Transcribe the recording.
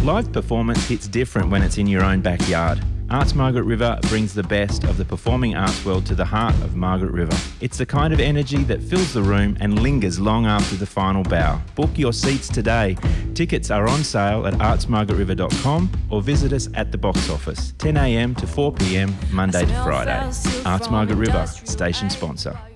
Live performance hits different when it's in your own backyard. Arts Margaret River brings the best of the performing arts world to the heart of Margaret River. It's the kind of energy that fills the room and lingers long after the final bow. Book your seats today. Tickets are on sale at artsmargaretriver.com or visit us at the box office, 10 a.m. to 4 p.m, Monday to Friday. Arts Margaret River, station sponsor.